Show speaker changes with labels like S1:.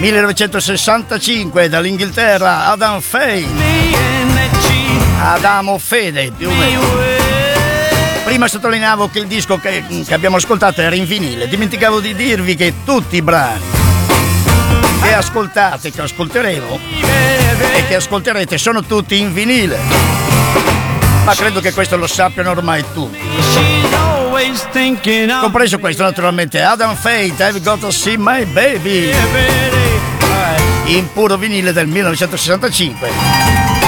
S1: 1965 dall'Inghilterra, Adam Faye. Adamo Fede, più o meno. Prima sottolineavo che il disco che abbiamo ascoltato era in vinile. Dimenticavo di dirvi che tutti i brani che ascoltate, che ascolteremo e che ascolterete sono tutti in vinile. Ma credo che questo lo sappiano ormai tutti. Compreso questo, naturalmente, Adam Faye, I've Got to See My Baby, in puro vinile del 1965.